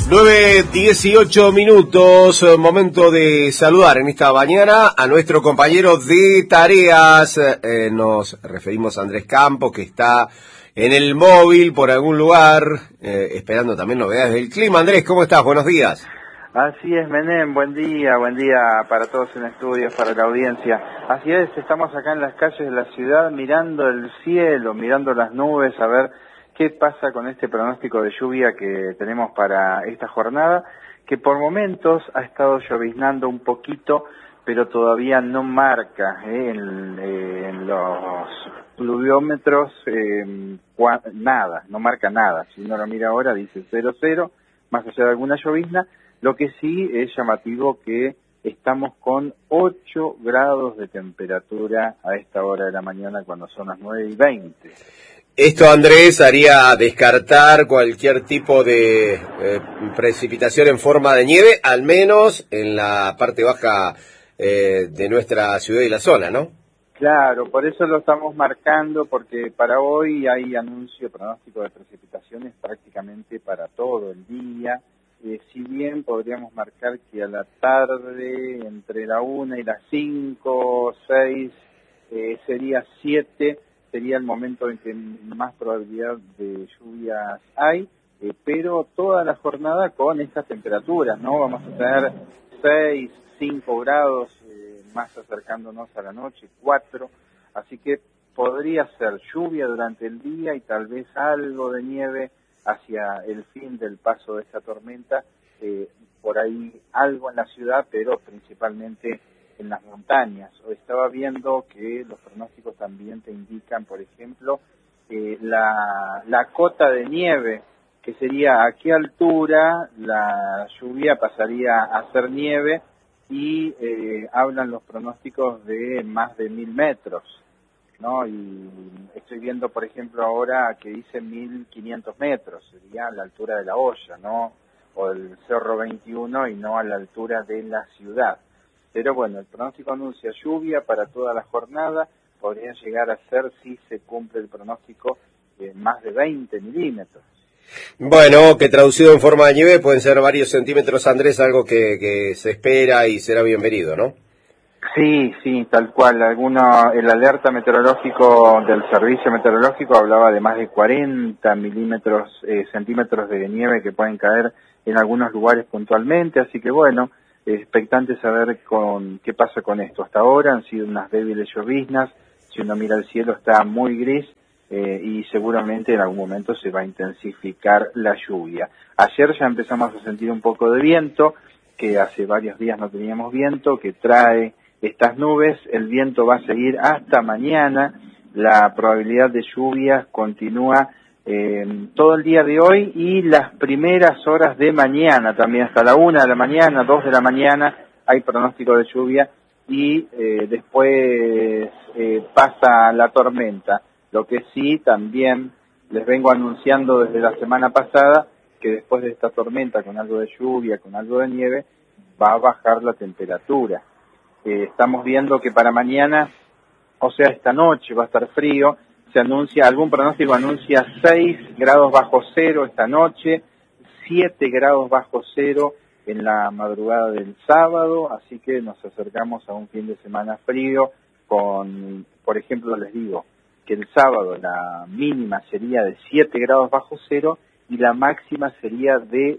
9:18, momento de saludar en esta mañana a nuestro compañero de tareas. Nos referimos a Andrés Campos, que está en el móvil por algún lugar, esperando también novedades del clima. Andrés, ¿cómo estás? Buenos días. Así es, Menem, buen día para todos en estudios, para la audiencia. Así es, estamos acá en las calles de la ciudad mirando el cielo, mirando las nubes, a ver qué pasa con este pronóstico de lluvia que tenemos para esta jornada, que por momentos ha estado lloviznando un poquito, pero todavía no marca en los pluviómetros nada, no marca nada. Si uno lo mira ahora dice 00, más allá de alguna llovizna. Lo que sí es llamativo que estamos con 8 grados de temperatura a esta hora de la mañana cuando son las 9:20. Esto, Andrés, haría descartar cualquier tipo de precipitación en forma de nieve, al menos en la parte baja de nuestra ciudad y la zona, ¿no? Claro, por eso lo estamos marcando, porque para hoy hay pronóstico de precipitaciones prácticamente para todo el día. Si bien podríamos marcar que a la tarde, entre la 1 y las 5, 6, sería 7, sería el momento en que más probabilidad de lluvias hay, pero toda la jornada con estas temperaturas, ¿no? Vamos a tener 6, 5 grados, más acercándonos a la noche, 4, así que podría ser lluvia durante el día y tal vez algo de nieve hacia el fin del paso de esta tormenta, por ahí algo en la ciudad, pero principalmente en las montañas. Hoy estaba viendo que los pronósticos también te indican, por ejemplo, la cota de nieve, que sería a qué altura la lluvia pasaría a ser nieve, y hablan los pronósticos de más de 1000 metros. ¿No? Y estoy viendo, por ejemplo, ahora que dice 1500 metros, sería a la altura de La Hoya, ¿no? O el Cerro 21 y no a la altura de la ciudad. Pero bueno, el pronóstico anuncia lluvia para toda la jornada, podría llegar a ser, si se cumple el pronóstico, más de 20 milímetros. Bueno, que traducido en forma de nieve pueden ser varios centímetros, Andrés, algo que se espera y será bienvenido, ¿no? Sí, tal cual. El alerta meteorológico del servicio meteorológico hablaba de más de 40 centímetros de nieve que pueden caer en algunos lugares puntualmente, así que bueno, expectantes a ver qué pasa con esto. Hasta ahora han sido unas débiles lloviznas, si uno mira el cielo está muy gris, y seguramente en algún momento se va a intensificar la lluvia. Ayer ya empezamos a sentir un poco de viento, que hace varios días no teníamos viento, que trae estas nubes. El viento va a seguir hasta mañana, la probabilidad de lluvias continúa todo el día de hoy y las primeras horas de mañana también, hasta la 1 de la mañana, 2 de la mañana hay pronóstico de lluvia y después pasa la tormenta. Lo que sí también les vengo anunciando desde la semana pasada, que después de esta tormenta con algo de lluvia, con algo de nieve, va a bajar la temperatura. Estamos viendo que para mañana, o sea, esta noche va a estar frío. Algún pronóstico anuncia 6 grados bajo cero esta noche, 7 grados bajo cero en la madrugada del sábado, así que nos acercamos a un fin de semana frío por ejemplo, les digo que el sábado la mínima sería de 7 grados bajo cero y la máxima sería de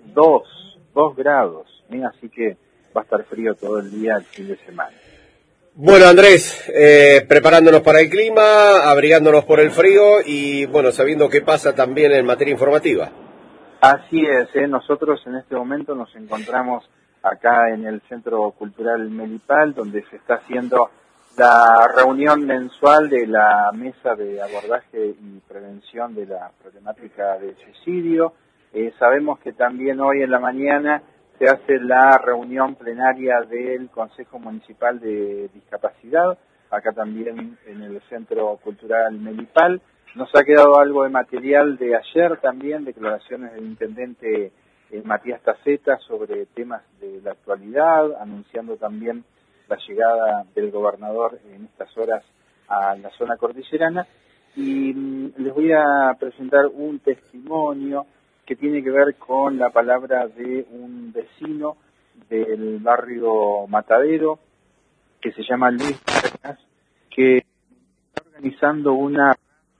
2 grados, así que va a estar frío todo el día el fin de semana. Bueno, Andrés, preparándonos para el clima, abrigándonos por el frío y, bueno, sabiendo qué pasa también en materia informativa. Así es, nosotros en este momento nos encontramos acá en el Centro Cultural Melipal, donde se está haciendo la reunión mensual de la Mesa de Abordaje y Prevención de la Problemática de Suicidio. Sabemos que también hoy en la mañana se hace la reunión plenaria del Consejo Municipal de Discapacidad, acá también en el Centro Cultural Melipal. Nos ha quedado algo de material de ayer también, declaraciones del intendente Matías Taceta sobre temas de la actualidad, anunciando también la llegada del gobernador en estas horas a la zona cordillerana. Y les voy a presentar un testimonio que tiene que ver con la palabra de un vecino del barrio Matadero, que se llama Luis Vargas, que está organizando una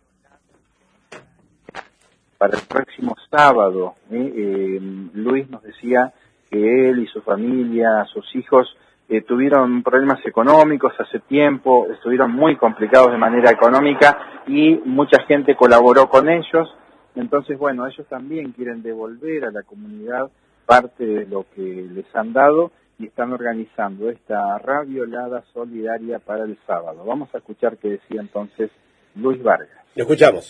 para el próximo sábado. Luis nos decía que él y su familia, sus hijos, tuvieron problemas económicos hace tiempo, estuvieron muy complicados de manera económica y mucha gente colaboró con ellos. Entonces, bueno, ellos también quieren devolver a la comunidad parte de lo que les han dado y están organizando esta raviolada solidaria para el sábado. Vamos a escuchar qué decía entonces Luis Vargas. Lo escuchamos.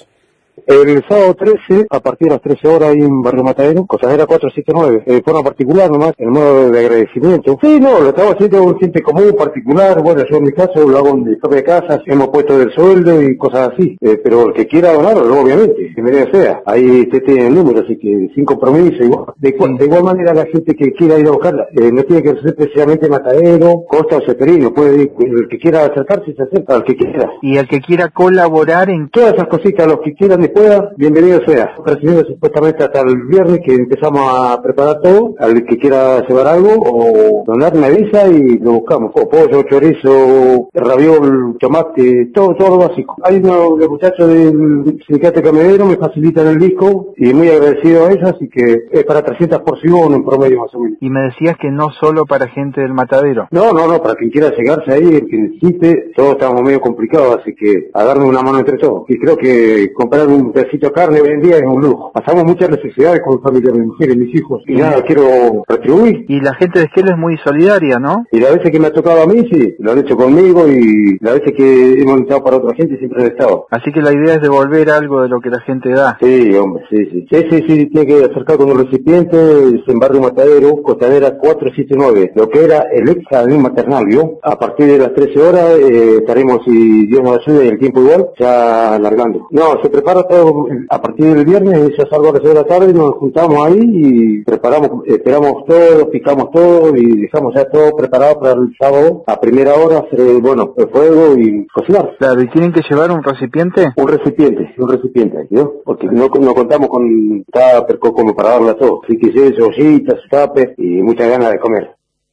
El sábado 13, a partir de las 13 horas, ahí en Barrio Matadero, Costanera 479, de forma particular nomás, en modo de agradecimiento. Sí, no, lo estamos haciendo con gente común, particular, bueno, yo en mi caso lo hago en mi propia casa, hemos puesto del sueldo y cosas así, pero el que quiera donarlo, obviamente, bienvenido sea. Ahí usted tiene el número, así que sin compromiso, igual. De igual manera la gente que quiera ir a buscarla, no tiene que ser precisamente Matadero, Costa o Ceferino, puede ir, el que quiera acercarse se acerca, al que quiera. Y el que quiera colaborar en todas esas cositas, los que quieran y puedan, bienvenido sea. Recibiendo supuestamente hasta el viernes que empezamos a preparar todo, al que quiera llevar algo o donar me avisa y lo buscamos. Pollo, chorizo, raviol, tomate, todo lo básico. Hay unos los muchachos del sindicato camionero me facilitan el disco y muy agradecido a ellos, así que es para 300 porciones en promedio más o menos. Y me decías que no solo para gente del Matadero. No, para quien quiera llegarse ahí, el que necesite, todos estamos medio complicados, así que a darnos una mano entre todos. Y creo que comprar un pedacito de carne hoy en día es un lujo. Pasamos muchas necesidades con mi familia, mis mujeres, mis hijos, y nada, quiero retribuir. Y la gente de Esquel es muy solidaria, ¿no? Y las veces que me ha tocado a mí, sí, lo han hecho conmigo, y las veces que hemos estado para otra gente, siempre han estado. Así que la idea es devolver algo de lo que la gente da. Sí, hombre, sí, tiene que acercar con un recipiente, es en Barrio Matadero, Costanera 479, lo que era el ex jardín maternal, ¿vio? A partir de las 13 horas estaremos, si Dios nos ayuda y el tiempo igual, ya alargando. No, se prepara todo a partir del viernes, ya salgo a las 6 de la tarde, nos juntamos ahí y preparamos, esperamos todo, picamos todo y dejamos ya todo preparado para el sábado a primera hora, hacer, el fuego y cocinar. Claro, ¿y tienen que llevar un recipiente? Un recipiente, ¿no? Porque no contamos con tupper como para darle a todo. Así que sí, ollitas, tupper y muchas ganas de comer.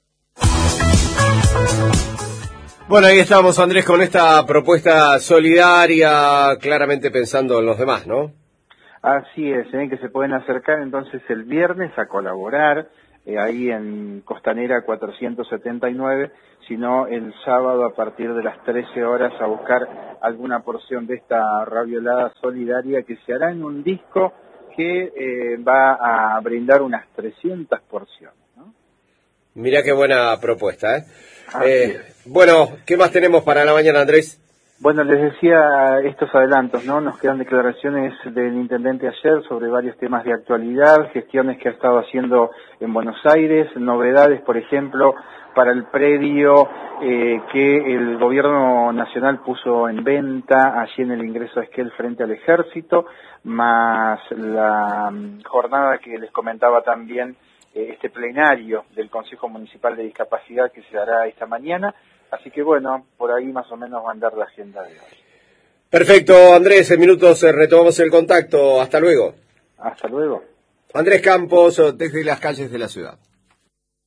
Bueno, ahí estamos, Andrés, con esta propuesta solidaria, claramente pensando en los demás, ¿no? Así es, que se pueden acercar entonces el viernes a colaborar ahí en Costanera 479, sino el sábado a partir de las 13 horas a buscar alguna porción de esta raviolada solidaria que se hará en un disco que va a brindar unas 300 porciones, ¿no? Mirá qué buena propuesta, ¿eh? Bueno, ¿qué más tenemos para la mañana, Andrés? Bueno, les decía estos adelantos, ¿no? Nos quedan declaraciones del intendente ayer sobre varios temas de actualidad, gestiones que ha estado haciendo en Buenos Aires, novedades, por ejemplo, para el predio que el gobierno nacional puso en venta allí en el ingreso a Esquel frente al ejército, más la jornada que les comentaba también, este plenario del Consejo Municipal de Discapacidad que se hará esta mañana. Así que bueno, por ahí más o menos va a andar la agenda de hoy. Perfecto, Andrés, en minutos retomamos el contacto. Hasta luego. Hasta luego. Andrés Campos, desde las calles de la ciudad.